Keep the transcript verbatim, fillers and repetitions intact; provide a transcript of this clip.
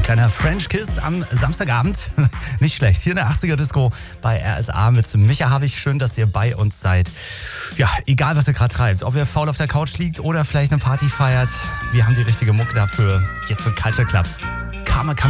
ein kleiner French Kiss am Samstagabend. Nicht schlecht. Hier in der achtziger Disco bei R S A mit Micha Habich. Schön, dass ihr bei uns seid. Ja, egal was ihr gerade treibt. Ob ihr faul auf der Couch liegt oder vielleicht eine Party feiert. Wir haben die richtige Mucke dafür. Jetzt für Culture Club. Karma